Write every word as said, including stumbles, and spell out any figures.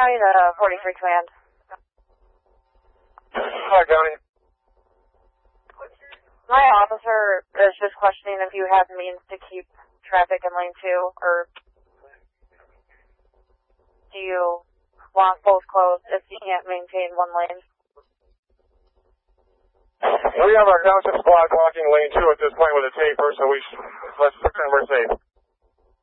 County to uh, forty-three Command. Hi, County. My officer is just questioning if you have means to keep traffic in lane two, or do you want both closed if you can't maintain one lane? We have our township squad blocking lane two at this point with a taper, so we let's pretend we're safe.